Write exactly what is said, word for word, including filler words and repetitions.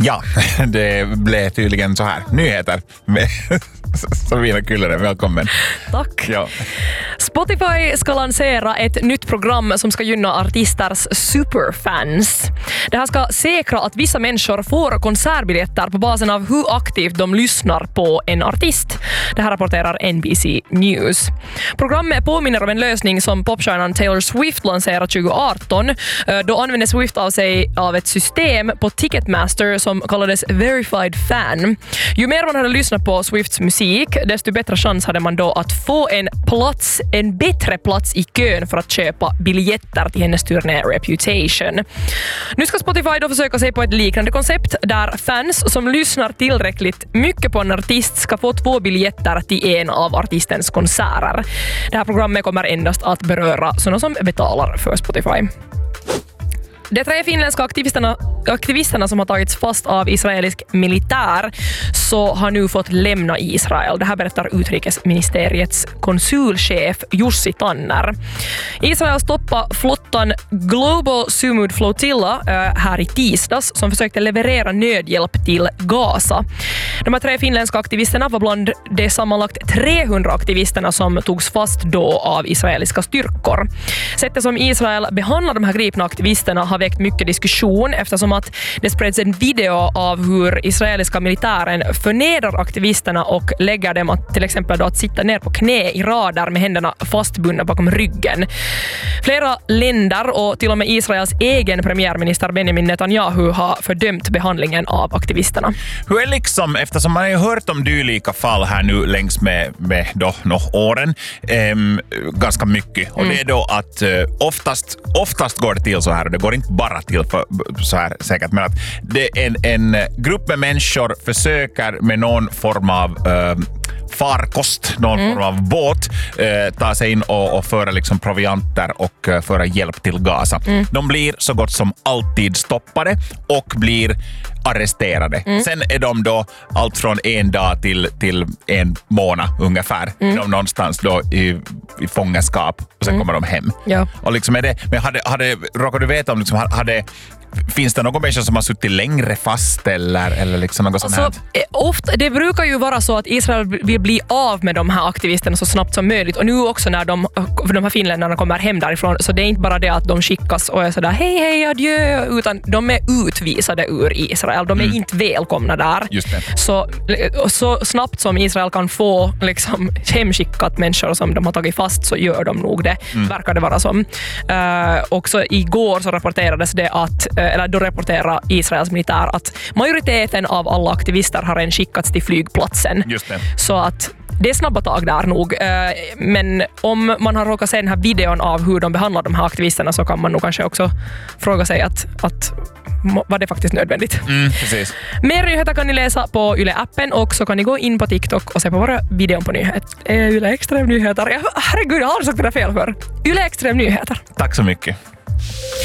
Ja, det blev tydligen så här. Nyheter med Sabina Kyllönen, välkommen. Tack. Ja. Spotify ska lansera ett nytt program som ska gynna artisters superfans. Det här ska säkra att vissa människor får konsertbiljetter på basen av hur aktivt de lyssnar på en artist. Det här rapporterar N B C News. Programmet påminner om en lösning som popstjärnan Taylor Swift lanserade tjugo arton. Då använde Swift av sig av ett system på Ticketmaster som kallades Verified Fan. Ju mer man hade lyssnat på Swifts musik, desto bättre chans hade man då att få en plats, en bättre plats i kön för att köpa biljetter till hennes turné Reputation. Nu ska Spotify då försöka sig på ett liknande koncept där fans som lyssnar tillräckligt mycket på en artist ska få två biljetter till en av artistens konserter. Det här programmet kommer endast att beröra sådana som betalar för Spotify. De tre finländska aktivisterna, aktivisterna som har tagits fast av israelisk militär så har nu fått lämna Israel. Det här berättar utrikesministeriets konsulchef Jussi Tanner. Israel stoppade flottan Global Sumud Flotilla äh, här i tisdags som försökte leverera nödhjälp till Gaza. De här tre finländska aktivisterna var bland de sammanlagt trehundra aktivisterna som togs fast då av israeliska styrkor. Sättet som Israel behandlar de här gripna aktivisterna har väckt mycket diskussion eftersom att det spreds en video av hur israeliska militären förnedrar aktivisterna och lägger dem att till exempel då att sitta ner på knä i rader med händerna fastbundna bakom ryggen. Flera länder och till och med Israels egen premiärminister Benjamin Netanyahu har fördömt behandlingen av aktivisterna. Hur är liksom, eftersom man har ju hört om dylika fall här nu längs med, med då, no, åren eh, ganska mycket. Och mm. det är då att eh, oftast, oftast går det till så här, och det går inte bara till för, så här säkert, men att det är en, en grupp med människor försöker med någon form av eh, farkost, någon mm. form av båt, eh, ta sig in och, och föra liksom provianter och eh, föra hjälp till Gaza. Mm. De blir så gott som alltid stoppade och blir arresterade. Mm. Sen är de då allt från en dag till, till en månad ungefär. Mm. De någonstans då i, i fångenskap och sen mm. kommer de hem. Ja. Och liksom är det, men hade, hade, råkar du veta om liksom hade finns det någon människa som har suttit längre fast eller, eller liksom något sånt här? Alltså, ofta, det brukar ju vara så att Israel vill bli av med de här aktivisterna så snabbt som möjligt. Och nu också när de, för de här finländarna kommer hem därifrån, så det är inte bara det att de skickas och är sådär hej hej adjö, utan de är utvisade ur Israel. De är mm. inte välkomna där. Just det. Så, så snabbt som Israel kan få liksom, hemskickat människor som de har tagit fast så gör de nog det. Mm. Verkar det vara som. Uh, också igår så rapporterades det att eller då rapporterar Israels militär att majoriteten av alla aktivister har än skickats till flygplatsen. Just det. Så att det är snabba tag där nog. Men om man har råkat se den här videon av hur de behandlar de här aktivisterna så kan man nog kanske också fråga sig att, att var det faktiskt nödvändigt. Mm, precis. Mer nyheter kan ni läsa på Yle-appen och så kan ni gå in på TikTok och se på våra videon på nyheter. Yle Extrem Nyheter. Herregud, jag har sagt det där fel för. Yle Extrem Nyheter. Tack så mycket.